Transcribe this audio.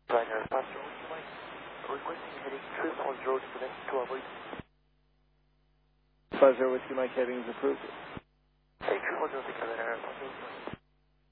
Ryanair passenger Whiskey Mike. Requesting heading 340 to Quebec to avoid. 50 Whiskey Mike heading is approved. Hey, 340 to Ryanair passenger Whiskey Mike.